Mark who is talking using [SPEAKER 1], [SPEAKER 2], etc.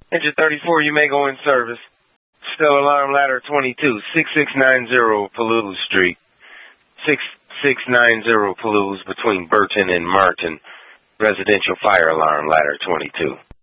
[SPEAKER 1] Engine 34, you may go in service. Still alarm ladder 22, 6690 Palouse Street. 6690 Palouse between Burton and Martin. Residential fire alarm ladder 22.